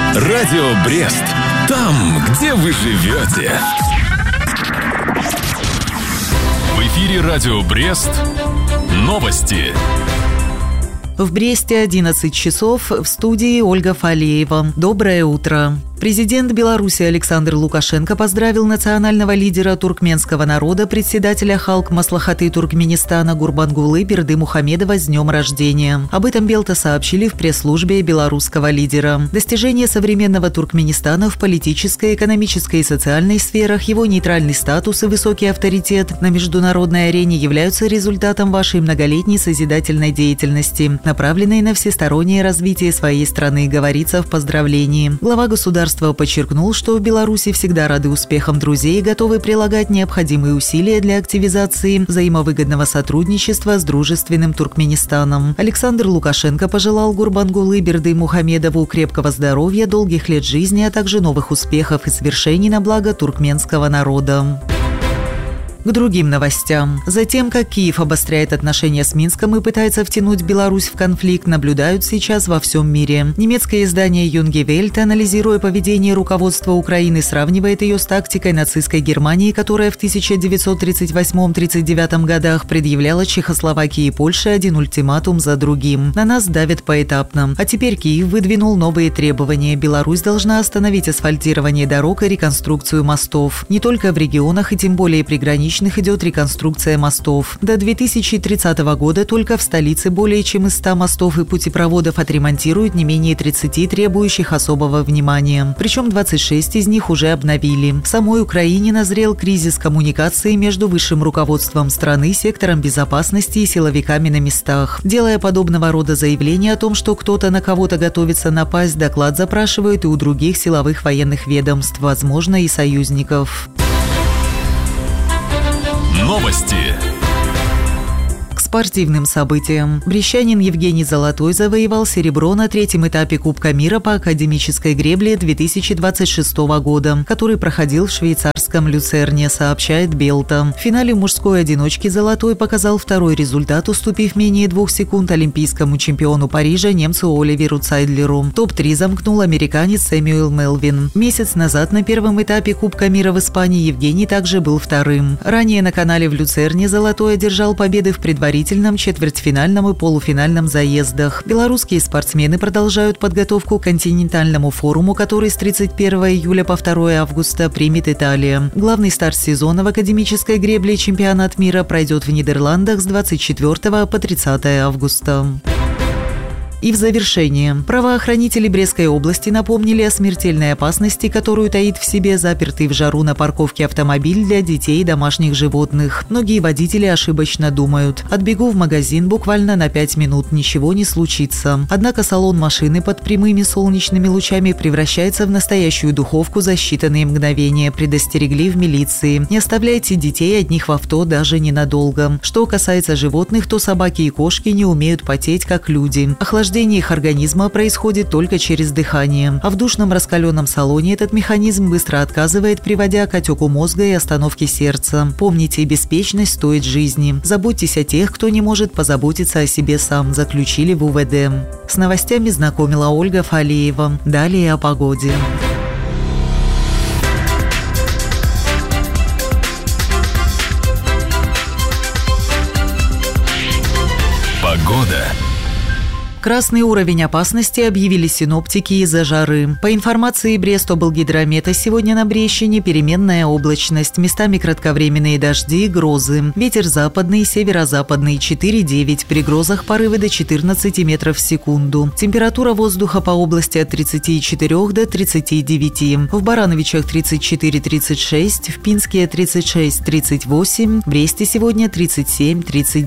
Радио Брест. Там, где вы живете. В эфире Радио Брест. Новости. В Бресте 11 часов, в студии Ольга Фалеева. Доброе утро. Президент Беларуси Александр Лукашенко поздравил национального лидера туркменского народа, председателя Халк Маслахаты Туркменистана Гурбангулы Бердымухамедова с днем рождения. Об этом Белта сообщили в пресс-службе белорусского лидера. Достижения современного Туркменистана в политической, экономической и социальной сферах, его нейтральный статус и высокий авторитет на международной арене являются результатом вашей многолетней созидательной деятельности, направленной на всестороннее развитие своей страны, говорится в поздравлении. Глава государства подчеркнул, что в Беларуси всегда рады успехам друзей и готовы прилагать необходимые усилия для активизации взаимовыгодного сотрудничества с дружественным Туркменистаном. Александр Лукашенко пожелал Гурбангулы Бердымухамедову крепкого здоровья, долгих лет жизни, а также новых успехов и свершений на благо туркменского народа. К другим новостям. Затем, как Киев обостряет отношения с Минском и пытается втянуть Беларусь в конфликт, наблюдают сейчас во всем мире. Немецкое издание «Юнге Вельт», анализируя поведение руководства Украины, сравнивает ее с тактикой нацистской Германии, которая в 1938-39 годах предъявляла Чехословакии и Польше один ультиматум за другим. На нас давят поэтапно. А теперь Киев выдвинул новые требования. Беларусь должна остановить асфальтирование дорог и реконструкцию мостов. Не только в регионах и тем более приграничных идет реконструкция мостов. До 2030 года только в столице более чем из 100 мостов и путепроводов отремонтируют не менее 30 требующих особого внимания. Причем 26 из них уже обновили. В самой Украине назрел кризис коммуникации между высшим руководством страны, сектором безопасности и силовиками на местах. Делая подобного рода заявления о том, что кто-то на кого-то готовится напасть, доклад запрашивают и у других силовых военных ведомств, возможно, и союзников. Новости. К спортивным событиям. Брестянин Евгений Золотой завоевал серебро на третьем этапе Кубка мира по академической гребле 2026 года, который проходил в швейцарском Люцерне, сообщает Белта. В финале мужской одиночки Золотой показал второй результат, уступив менее 2 секунд олимпийскому чемпиону Парижа немцу Оливеру Цайдлеру. Топ-3 замкнул американец Сэмюэл Мелвин. Месяц назад на первом этапе Кубка мира в Испании Евгений также был вторым. Ранее на канале в Люцерне Золотой одержал победы в предварительном, четвертьфинальном и полуфинальном заездах. Белорусские спортсмены продолжают подготовку к континентальному форуму, который с 31 июля по 2 августа примет Италия. Главный старт сезона в академической гребле чемпионат мира пройдет в Нидерландах с 24 по 30 августа. И в завершение. Правоохранители Брестской области напомнили о смертельной опасности, которую таит в себе запертый в жару на парковке автомобиль для детей и домашних животных. Многие водители ошибочно думают: отбегу в магазин буквально на 5 минут, ничего не случится. Однако салон машины под прямыми солнечными лучами превращается в настоящую духовку за считанные мгновения, предостерегли в милиции. Не оставляйте детей одних в авто даже ненадолго. Что касается животных, то собаки и кошки не умеют потеть, как люди. Охлаждение их организма происходит только через дыхание. А в душном раскаленном салоне этот механизм быстро отказывает, приводя к отеку мозга и остановке сердца. Помните, беспечность стоит жизни. Заботьтесь о тех, кто не может позаботиться о себе сам, заключили в УВД. С новостями знакомила Ольга Фалеева. Далее о погоде. Погода. Красный уровень опасности объявили синоптики из-за жары. По информации Брест-облгидромета, сегодня на Брестщине переменная облачность, местами кратковременные дожди и грозы. Ветер западный, северо-западный 4,9, при грозах порывы до 14 метров в секунду. Температура воздуха по области от 34 до 39. В Барановичах 34-36, в Пинске 36-38, в Бресте сегодня 37-39.